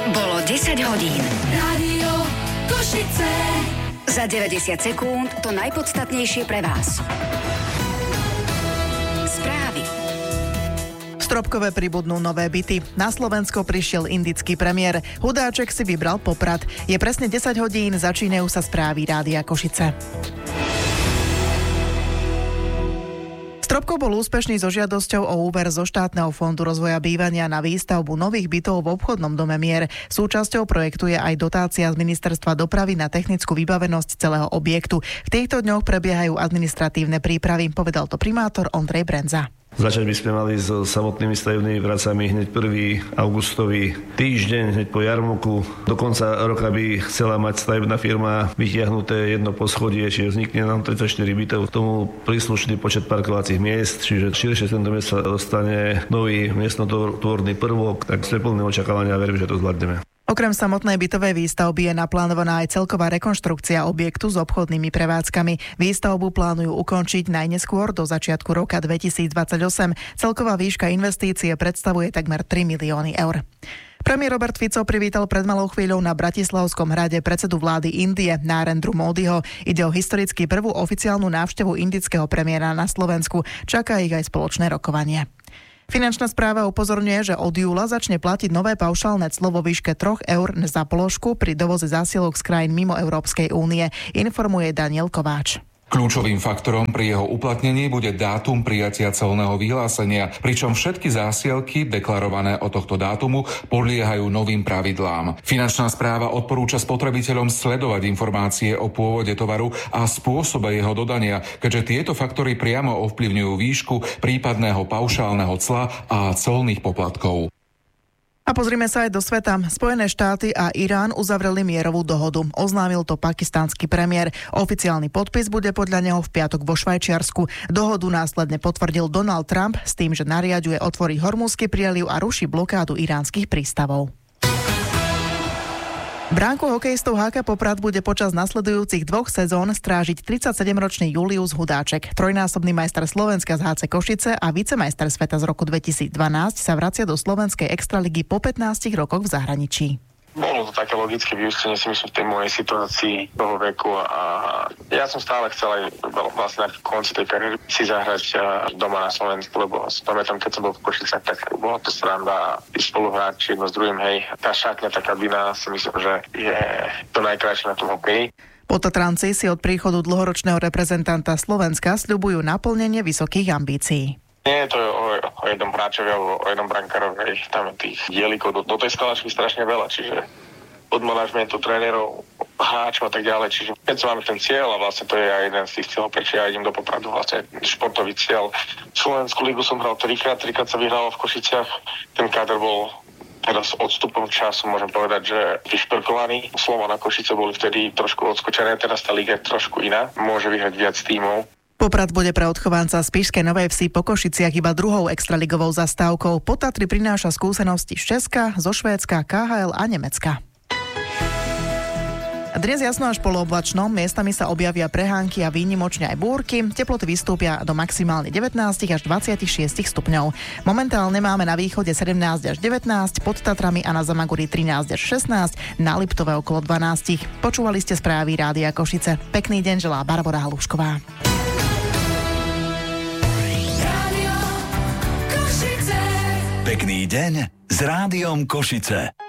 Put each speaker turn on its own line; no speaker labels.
Bolo 10 hodín.
Rádio Košice.
Za 90 sekúnd to najpodstatnejšie pre vás. Správy.
Stropkové pribudnú nové byty. Na Slovensko prišiel indický premiér. Hudáček si vybral Poprad. Je presne 10 hodín, začínajú sa správy Rádia Košice. Stropkov bol úspešný so žiadosťou o úver zo štátneho fondu rozvoja bývania na výstavbu nových bytov v obchodnom dome Mier. Súčasťou projektu je aj dotácia z Ministerstva dopravy na technickú vybavenosť celého objektu. V týchto dňoch prebiehajú administratívne prípravy, povedal to primátor Ondrej Brenza.
Začať by sme mali so samotnými stavebnými pracami hneď 1. augustový týždeň, hneď po jarmoku. Do konca roka by chcela mať stavebná firma vytiahnuté jedno poschodie, čiže vznikne nám 34 bytov, k tomu príslušný počet parkovacích miest, čiže širšie tento miest sa dostane nový miestnotvorný prvok, tak sme plné očakávania a verím, že to zvládneme.
Okrem samotnej bytovej výstavby je naplánovaná aj celková rekonštrukcia objektu s obchodnými prevádzkami. Výstavbu plánujú ukončiť najneskôr do začiatku roka 2028. Celková výška investície predstavuje takmer 3 milióny eur. Premiér Robert Fico privítal pred malou chvíľou na Bratislavskom hrade predsedu vlády Indie Narendru Modiho. Ide o historicky prvú oficiálnu návštevu indického premiéra na Slovensku. Čaká ich aj spoločné rokovanie. Finančná správa upozorňuje, že od júla začne platiť nové paušálne clo vo výške 3 eur za položku pri dovoze zásielok z krajín mimo Európskej únie, informuje Daniel Kováč.
Kľúčovým faktorom pri jeho uplatnení bude dátum prijatia colného vyhlásenia, pričom všetky zásielky deklarované od tohto dátumu podliehajú novým pravidlám. Finančná správa odporúča spotrebiteľom sledovať informácie o pôvode tovaru a spôsobe jeho dodania, keďže tieto faktory priamo ovplyvňujú výšku prípadného paušálneho cla a colných poplatkov.
A pozrime sa aj do sveta. Spojené štáty a Irán uzavreli mierovú dohodu. Oznámil to pakistánsky premiér. Oficiálny podpis bude podľa neho v piatok vo Švajčiarsku. Dohodu následne potvrdil Donald Trump s tým, že nariaďuje otvoriť Hormuzský prieliv a ruší blokádu iránskych prístavov. Bránku hokejistov HK Poprad bude počas nasledujúcich 2 sezón strážiť 37-ročný Julius Hudáček. Trojnásobný majster Slovenska z HC Košice a vicemajster sveta z roku 2012 sa vracia do slovenskej extraligy po 15 rokoch v zahraničí.
Bolo to také logické vyústenie, si myslím, v tej mojej situácii toho veku a ja som stále chcel aj vlastne na konci tej kariéry si zahrať doma na Slovensku, lebo pamätám, keď som bol v Košicách, tak bola to sranda spoluhráči jedno s druhým, hej. Tá šatňa, tá kabina, si myslím, že je to najkrajšie na tom hokeji.
Potatranci si od príchodu dlhoročného reprezentanta Slovenska sľubujú naplnenie vysokých ambícií.
Nie je to o jednom hráčovi alebo o jednom brankárovi, tam tých dielikov do tej skalačky strašne veľa, čiže od manažmentu, trénerov, hráčov a tak ďalej, čiže keď máme ten cieľ a vlastne to je aj jeden z tých cieľov, prečo ja idem do Popradu, vlastne športový cieľ. Slovenskú ligu som hral trikrát sa vyhralo v Košiciach, ten káder bol teraz odstupom času, môžem povedať, že vyšperkovaný. Slovan a Košice boli vtedy trošku odskočené, teraz tá liga je trošku iná, môže vyhrať viac tímov.
Poprad bude pre odchovanca z Spišskej Novej Vsi po Košiciach iba druhou extraligovou zastávkou. Po Tatry prináša skúsenosti z Česka, zo Švédska, KHL a Nemecka. Dnes jasno až polooblačno, miestami sa objavia prehánky a výnimočne aj búrky. Teploty vystúpia do maximálne 19 až 26 stupňov. Momentálne máme na východe 17 až 19, pod Tatrami a na Zamaguri 13 až 16, na Liptove okolo 12. Počúvali ste správy Rádia Košice. Pekný deň želá Barbora Halušková.
Pekný deň s Rádiom Košice.